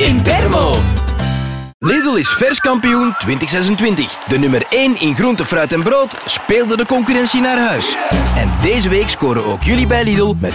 in Bermo. Lidl is verskampioen 2026. De nummer 1 in groente, fruit en brood speelde de concurrentie naar huis. En deze week scoren ook jullie bij Lidl met